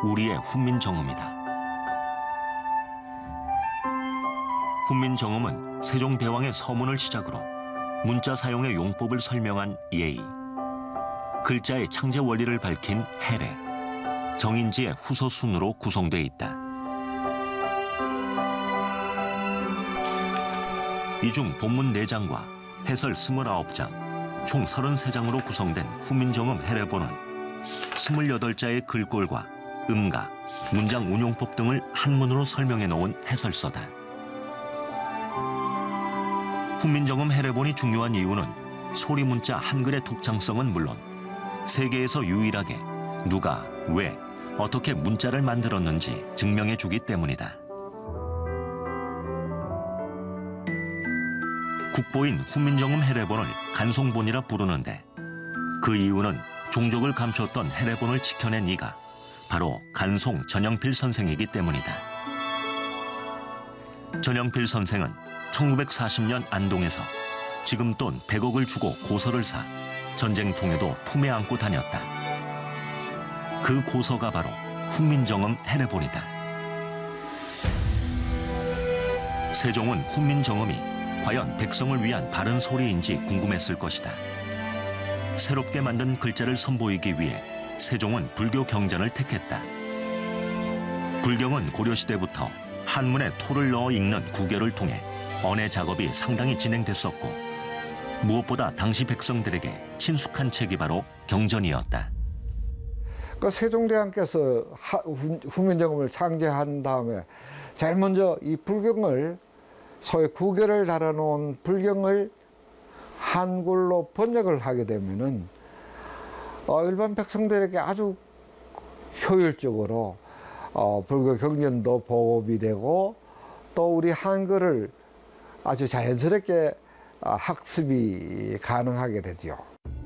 우리의 훈민정음이다. 훈민정음은 세종대왕의 서문을 시작으로 문자 사용의 용법을 설명한 예의, 글자의 창제 원리를 밝힌 해례, 정인지의 후서 순으로 구성돼 있다. 이 중 본문 4장과 해설 29장, 총 33장으로 구성된 훈민정음 해례본은 28자의 글꼴과 음가, 문장 운용법 등을 한문으로 설명해 놓은 해설서다. 훈민정음 해례본이 중요한 이유는 소리문자 한글의 독창성은 물론 세계에서 유일하게 누가, 왜, 어떻게 문자를 만들었는지 증명해 주기 때문이다. 국보인 훈민정음 해례본을 간송본이라 부르는데 그 이유는 종족을 감췄던 해례본을 지켜낸 이가 바로 간송 전영필 선생이기 때문이다. 전영필 선생은 1940년 안동에서 지금 돈 100억을 주고 고서를 사 전쟁통에도 품에 안고 다녔다. 그 고서가 바로 훈민정음 해례본이다. 세종은 훈민정음이 과연 백성을 위한 바른 소리인지 궁금했을 것이다. 새롭게 만든 글자를 선보이기 위해 세종은 불교 경전을 택했다. 불경은 고려시대부터 한문에 토를 넣어 읽는 구결을 통해 언해 작업이 상당히 진행됐었고 무엇보다 당시 백성들에게 친숙한 책이 바로 경전이었다. 그러니까 세종대왕께서 훈민정음을 창제한 다음에 제일 먼저 이 불경을 소위 구결을 달아놓은 불경을 한글로 번역을 하게 되면은 일반 백성들에게 아주 효율적으로 불교 경전도 보급이 되고 또 우리 한글을 아주 자연스럽게 학습이 가능하게 되죠.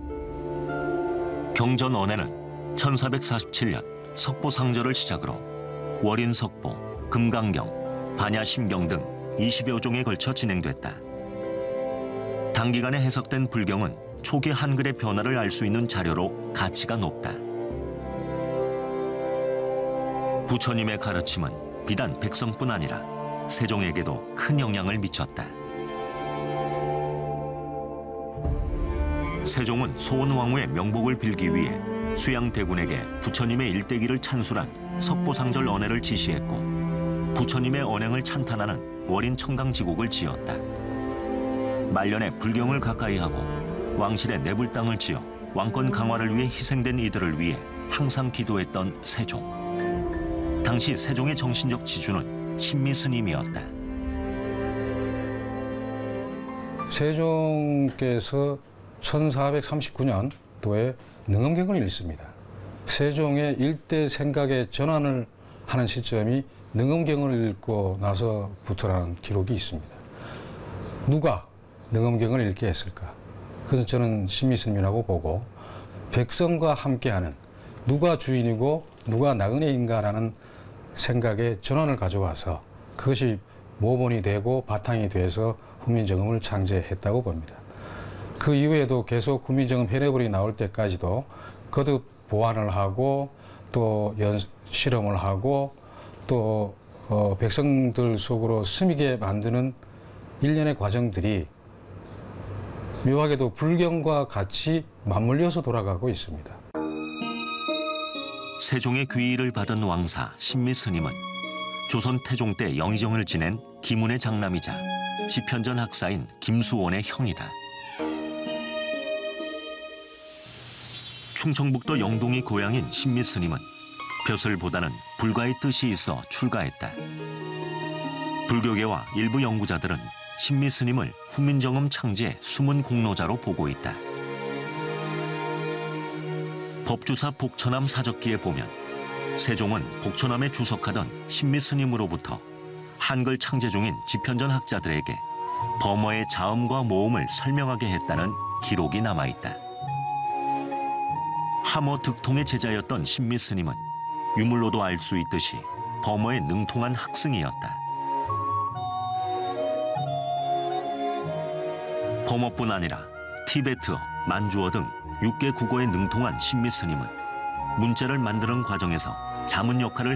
경전 언해는 1447년 석보상절을 시작으로 월인석보, 금강경, 반야심경 등 20여 종에 걸쳐 진행됐다. 단기간에 해석된 불경은 초기 한글의 변화를 알 수 있는 자료로 가치가 높다. 부처님의 가르침은 비단 백성뿐 아니라 세종에게도 큰 영향을 미쳤다. 세종은 소원왕후의 명복을 빌기 위해 수양대군에게 부처님의 일대기를 찬술한 석보상절 언해를 지시했고 부처님의 언행을 찬탄하는 월인 청강지곡을 지었다. 말년에 불경을 가까이 하고 왕실의 내불 땅을 지어 왕권 강화를 위해 희생된 이들을 위해 항상 기도했던 세종. 당시 세종의 정신적 지주는 신미스님이었다. 세종께서 1439년도에 능엄경을 읽습니다. 세종의 일대 생각의 전환을 하는 시점이 능엄경을 읽고 나서부터라는 기록이 있습니다. 누가 능엄경을 읽게 했을까? 그래서 저는 신미스님이라고 보고 백성과 함께하는 누가 주인이고 누가 나그네인가라는 생각의 전환을 가져와서 그것이 모본이 되고 바탕이 돼서 훈민정음을 창제했다고 봅니다. 그 이후에도 계속 훈민정음 해례본이 나올 때까지도 거듭 보완을 하고 또 실험을 하고 또 백성들 속으로 스미게 만드는 일련의 과정들이 묘하게도 불경과 같이 맞물려서 돌아가고 있습니다. 세종의 귀의를 받은 왕사 신미스님은 조선 태종 때 영의정을 지낸 기문의 장남이자 지편전 학사인 김수원의 형이다. 충청북도 영동이 고향인 신미스님은 벼슬보다는 불가의 뜻이 있어 출가했다. 불교계와 일부 연구자들은 신미스님을 훈민정음 창제의 숨은 공로자로 보고 있다. 법주사 복처남 사적기에 보면 세종은 복처남에 주석하던 신미스님으로부터 한글 창제 중인 지편전 학자들에게 범어의 자음과 모음을 설명하게 했다는 기록이 남아있다. 함어 득통의 제자였던 신미스님은 유물로도 알 수 있듯이 범어에 능통한 학승이었다. 범어뿐 아니라 티베트어, 만주어 등 6개 국어에 능통한 신미스님은 문자를 만드는 과정에서 자문 역할을